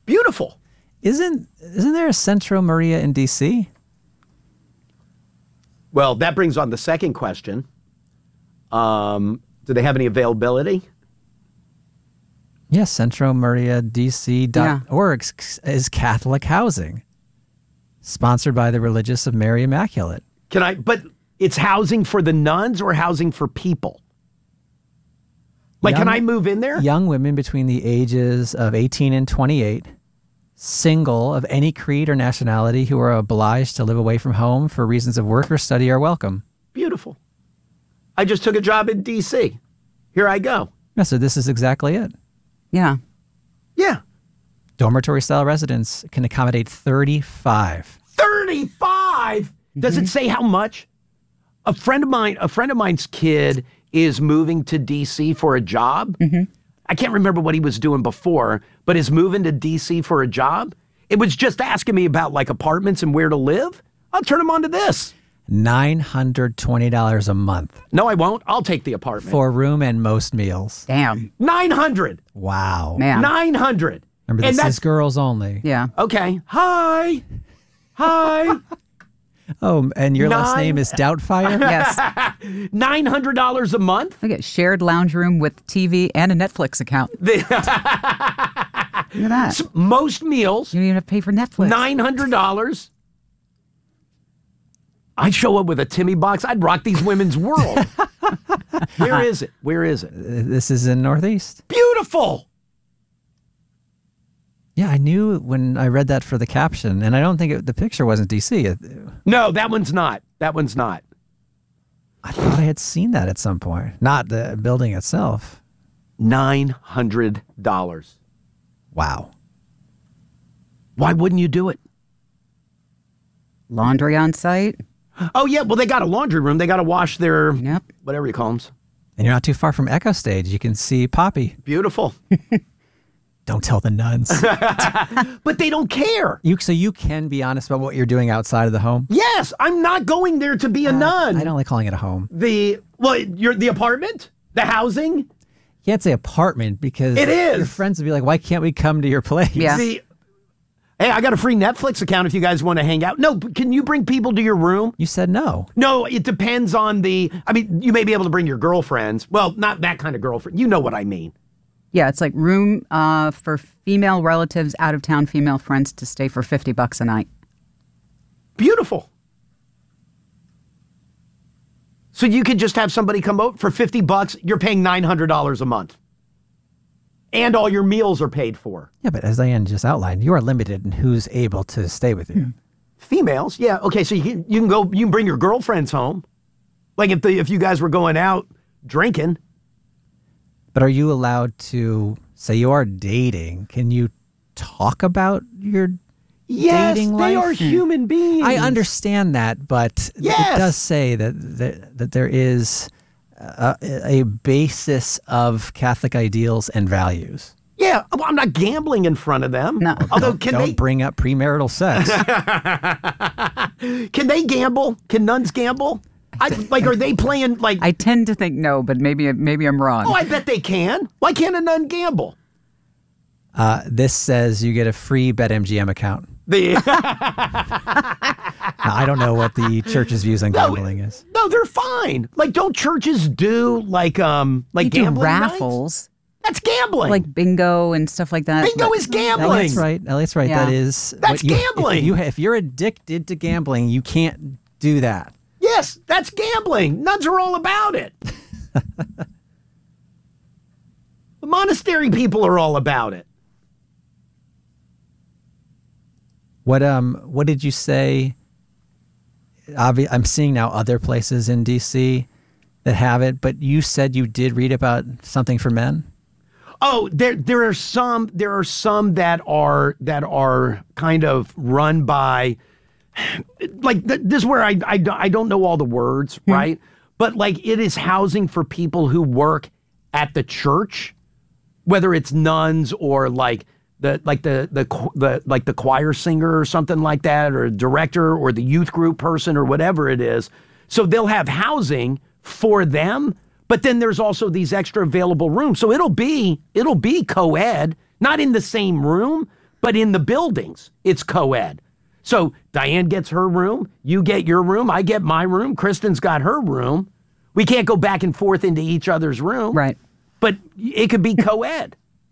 Beautiful. Isn't there a Centro Maria in D.C.? Well, that brings on the second question. Do they have any availability? Yes, CentroMariaDC.org is Catholic housing, sponsored by the Religious of Mary Immaculate. But it's housing for the nuns or housing for people? Can I move in there? Young women between the ages of 18 and 28, single of any creed or nationality who are obliged to live away from home for reasons of work or study are welcome. Beautiful. I just took a job in D.C. Here I go. Yeah, so this is exactly it. Yeah. Yeah. Dormitory-style residence can accommodate 35. 35? Does it say how much? A friend of mine's kid is moving to D.C. for a job. I can't remember what he was doing before, but is moving to D.C. for a job. It was just asking me about apartments and where to live. I'll turn him on to this. $920 a month. No, I won't. I'll take the apartment. For room and most meals. Damn. $900. Wow. Man. $900. Remember, this is girls only. Yeah. Okay. Hi. Oh, and your last name is Doubtfire? Yes. $900 a month? I get shared lounge room with TV and a Netflix account. Look at that. Most meals. You don't even have to pay for Netflix. $900. I'd show up with a Timmy box. I'd rock these women's world. Where is it? This is in Northeast. Beautiful. Yeah, I knew when I read that for the caption, and I don't think the picture wasn't D.C. No, that one's not. I thought I had seen that at some point. Not the building itself. $900. Wow. Why wouldn't you do it? Laundry on site. Oh, yeah. Well, they got a laundry room. They got to wash their, whatever you call them. And you're not too far from Echo Stage. You can see Poppy. Beautiful. Don't tell the nuns. But they don't care. So you can be honest about what you're doing outside of the home? Yes. I'm not going there to be a nun. I don't like calling it a home. The apartment? The housing? You can't say apartment because it is. Your friends would be like, why can't we come to your place? Yeah. Hey, I got a free Netflix account if you guys want to hang out. No, can you bring people to your room? You said no. No, it depends on you may be able to bring your girlfriends. Well, not that kind of girlfriend. You know what I mean. Yeah, it's like room for female relatives, out-of-town female friends to stay for $50 a night. Beautiful. So you could just have somebody come over for $50. You're paying $900 a month. And all your meals are paid for. Yeah, but as Diane just outlined, you are limited in who's able to stay with you. Females, yeah. Okay, so you can bring your girlfriends home. Like if you guys were going out drinking. But are you allowed to, say you are dating, can you talk about your dating life? Yes, they are human beings. I understand that, but it does say that there is a basis of Catholic ideals and values. Yeah, well, I'm not gambling in front of them. No. Although, don't bring up premarital sex. Can they gamble? Can nuns gamble? Are they playing like? I tend to think no, but maybe I'm wrong. Oh, I bet they can. Why can't a nun gamble? This says you get a free BetMGM account. Now, I don't know what the church's views on gambling is. No, they're fine. Don't churches do they gambling do raffles? Nights? That's gambling. Like bingo and stuff like that. Bingo is gambling. That's right. Yeah. That's gambling. If you're addicted to gambling, you can't do that. Yes, that's gambling. Nuns are all about it. The monastery people are all about it. What did you say? I'm seeing now other places in D.C. that have it, but you said you did read about something for men. Oh, there are some that are kind of run by, this is where I don't know all the words, right? But it is housing for people who work at the church, whether it's nuns or the choir singer or something like that, or a director or the youth group person or whatever it is. So they'll have housing for them, but then there's also these extra available rooms. So it'll be co-ed, not in the same room, But in the buildings, it's co-ed. So Diane gets her room, you get your room, I get my room, Kristen's got her room. We can't go back and forth into each other's room. Right. But it could be co-ed.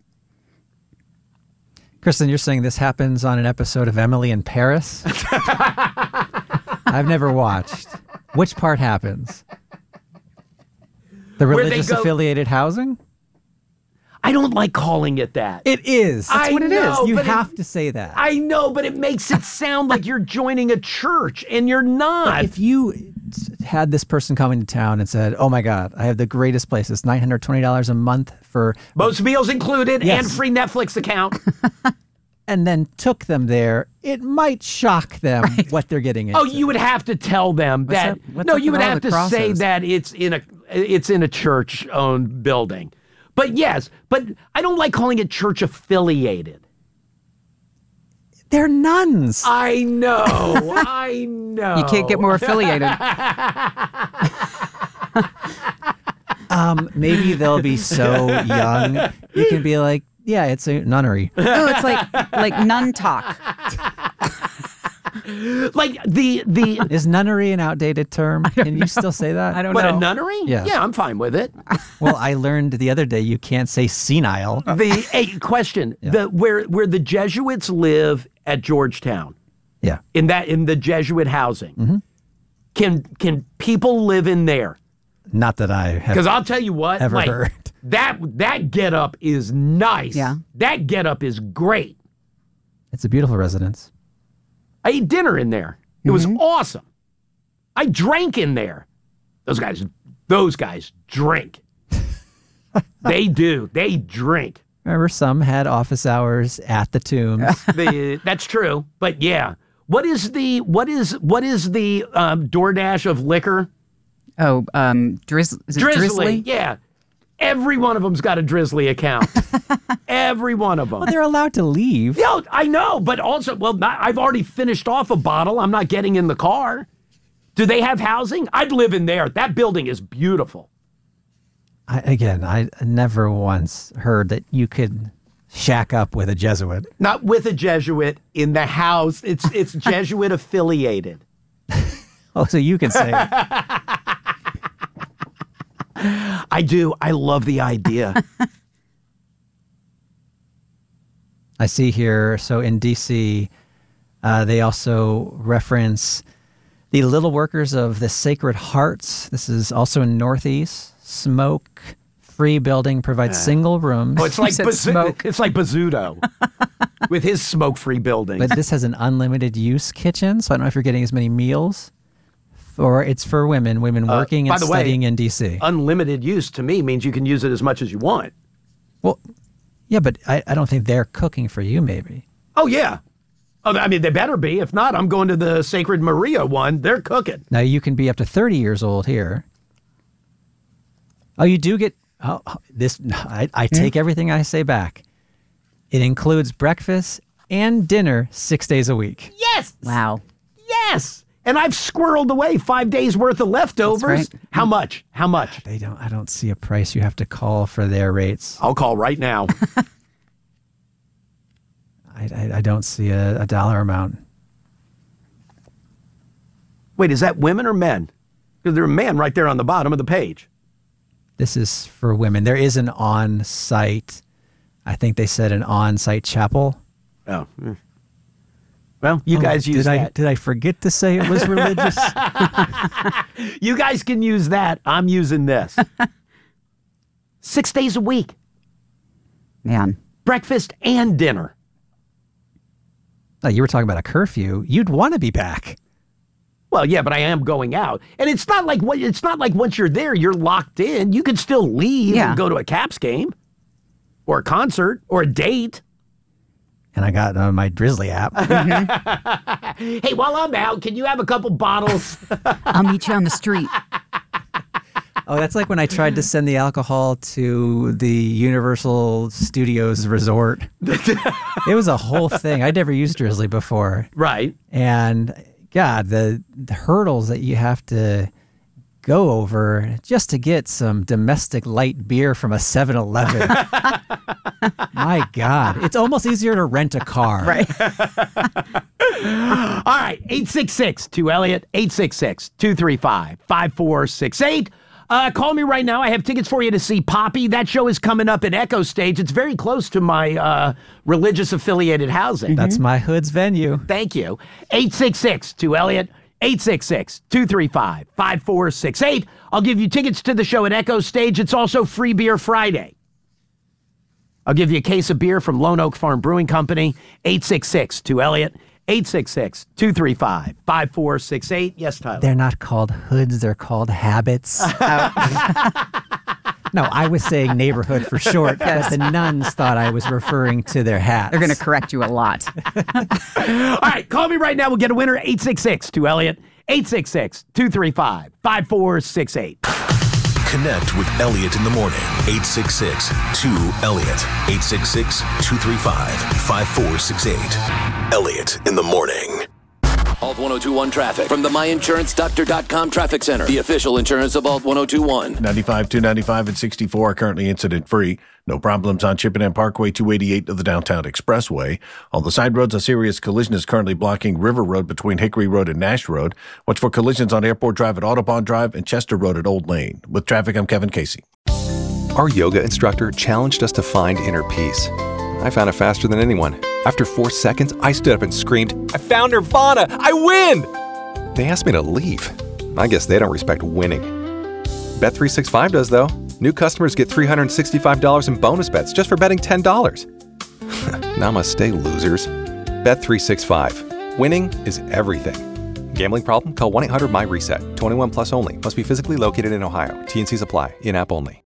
Kristen, you're saying this happens on an episode of Emily in Paris? I've never watched. Which part happens? The religious affiliated housing? I don't like calling it that. It is. That's what it is. You but have to say that. I know, but it makes it sound like you're joining a church, and you're not. If you had this person coming to town and said, oh my God, I have the greatest place. It's $920 a month for... Most meals included Yes. and free Netflix account. and then took them there, it might shock them what they're getting into. Oh, you would have to tell them that. what's No, up you with would all have the to say crosses? that it's in a church-owned building. But yes, but I don't like calling it church affiliated. They're nuns. I know. I know. You can't get more affiliated. Maybe they'll be so young. You can be like, yeah, it's a nunnery. Oh, it's like nun talk. Like the Is nunnery an outdated term? Can you still say that? I don't what, know. a nunnery? Yeah. Yeah, I'm fine with it. Well, I learned the other day you can't say senile. Question. Yeah. Where the Jesuits live at Georgetown, Yeah. in the Jesuit housing. Can people live in there? Not that I have Because I'll tell you what, ever like, heard. that getup is nice. Yeah. That getup is great. It's a beautiful residence. I ate dinner in there. It was awesome. I drank in there. Those guys drink. They do. They drink. Remember, some had office hours at the tombs. That's true. But yeah. What is the DoorDash of liquor? Oh, is it Drizzly? Yeah. Every one of them's got a Drizzly account. Every one of them. Well, they're allowed to leave. Yeah, I know, but also, I've already finished off a bottle. I'm not getting in the car. Do they have housing? I'd live in there. That building is beautiful. I never once heard that you could shack up with a Jesuit. Not with a Jesuit in the house. It's Jesuit affiliated. Oh, so you can say it. I do. I love the idea. I see here, so in D.C., they also reference the Little Workers of the Sacred Hearts. This is also in Northeast. Smoke-free building provides single rooms. Oh, it's like said smoke. It's like Bazzuto with his smoke-free building. But this has an unlimited use kitchen, so I don't know if you're getting as many meals. Or it's for women working by and the way, studying in D.C. Unlimited use to me means you can use it as much as you want. Well, yeah, but I don't think they're cooking for you, maybe. Oh, yeah. Oh, I mean, they better be. If not, I'm going to the Sacred Maria one. They're cooking. Now, you can be up to 30 years old here. Oh, you do get... Oh, this. I take everything I say back. It includes breakfast and dinner 6 days a week. Yes. Wow. Yes. And I've squirreled away 5 days worth of leftovers. That's right. How much? How much? I don't see a price. You have to call for their rates. I'll call right now. I don't see a dollar amount. Wait, is that women or men? Because there's a man right there on the bottom of the page. This is for women. There is an on-site, I think they said an on-site chapel. Oh. Well, you guys use that. Did I forget to say it was religious? You guys can use that. I'm using this. 6 days a week. Man. Breakfast and dinner. Oh, you were talking about a curfew. You'd want to be back. Well, yeah, but I am going out. And it's not like once you're there, you're locked in. You can still leave and go to a Caps game or a concert or a date. And I got my Drizzly app. Hey, while I'm out, can you have a couple bottles? I'll meet you on the street. Oh, that's like when I tried to send the alcohol to the Universal Studios resort. It was a whole thing. I'd never used Drizzly before. Right. And God, the hurdles that you have to go over just to get some domestic light beer from a 7-Eleven. My God. It's almost easier to rent a car. Right. All right, 866-2-ELLIOT, 866-235-5468. Call me right now. I have tickets for you to see Poppy. That show is coming up in Echo Stage. It's very close to my religious affiliated housing. That's my hood's venue. Thank you. 866-2-ELLIOT, 866-235-5468. I'll give you tickets to the show at Echo Stage. It's also Free Beer Friday. I'll give you a case of beer from Lone Oak Farm Brewing Company, 866-2-ELLIOT, 866-235-5468. Yes, Tyler. They're not called hoods, they're called habits. No, I was saying neighborhood for short, but the nuns thought I was referring to their hats. They're going to correct you a lot. All right, call me right now. We'll get a winner, 866-2-ELLIOT, 866-235-5468. Connect with Elliot in the morning. 866-2-ELLIOT. 866-235-5468. Elliot in the morning. Alt 1021 traffic from the myinsuranceDoctor.com traffic center, the official insurance of Alt 1021. 95, 295, and 64 currently incident free. No problems on Chippenham Parkway, 288 of the Downtown Expressway. On the side roads, a serious collision is currently blocking River Road between Hickory Road and Nash Road. Watch for collisions on Airport Drive at Audubon Drive and Chester Road at Old Lane. With traffic, I'm Kevin Casey. Our yoga instructor challenged us to find inner peace. I found it faster than anyone. After 4 seconds, I stood up and screamed, "I found Nirvana! I win!" They asked me to leave. I guess they don't respect winning. Bet365 does, though. New customers get $365 in bonus bets just for betting $10. Namaste, losers. Bet365. Winning is everything. Gambling problem? Call 1-800-MY-RESET. 21 plus only. Must be physically located in Ohio. T&Cs apply. In-app only.